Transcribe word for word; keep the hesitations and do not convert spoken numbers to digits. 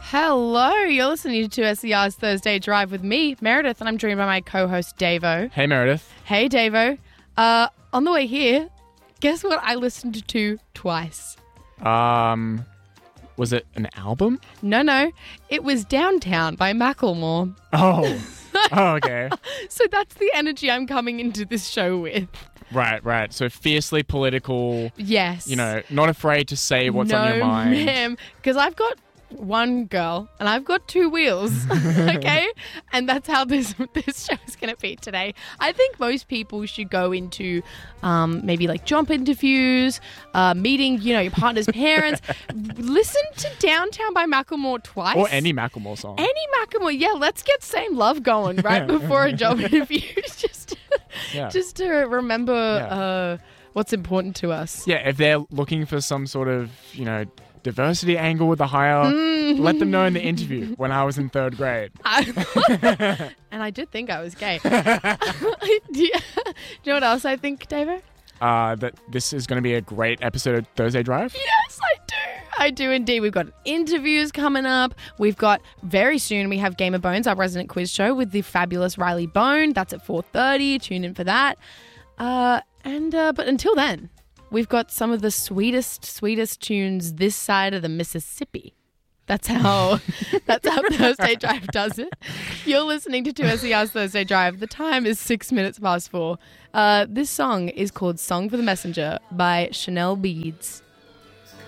Hello, you're listening to S E R's Thursday Drive with me, Meredith, and I'm joined by my co-host, Davo. Hey, Meredith. Hey, Davo. Uh, on the way here, guess what I listened to twice? Um, was it an album? No, no. It was Downtown by Macklemore. Oh, oh okay. So that's the energy I'm coming into this show with. Right, right. So fiercely political. Yes. You know, not afraid to say what's no, on your mind. No, ma'am. Because I've got one girl and I've got two wheels, okay? And that's how this this show is going to be today. I think most people should go into um, maybe like job interviews, uh, meeting, you know, your partner's parents. Listen to Downtown by Macklemore twice. Or any Macklemore song. Any Macklemore. Yeah, let's get Same Love going right before a job interview. just, yeah. just to remember yeah. uh, what's important to us. Yeah, if they're looking for some sort of, you know, diversity angle with the hire, mm. let them know in the interview when I was in third grade. I, and I did think I was gay. do, you, do you know what else I think, David? Uh, that this is going to be a great episode of Thursday Drive? Yes, I do. I do indeed. We've got interviews coming up. We've got, very soon, we have Game of Bones, our resident quiz show with the fabulous Riley Bone. That's at four thirty. Tune in for that. Uh, and uh, But until then, we've got some of the sweetest, sweetest tunes this side of the Mississippi. That's how that's how Thursday Drive does it. You're listening to two S E R's Thursday Drive. The time is six minutes past four. Uh, this song is called Song for the Messenger by Chanel Beads.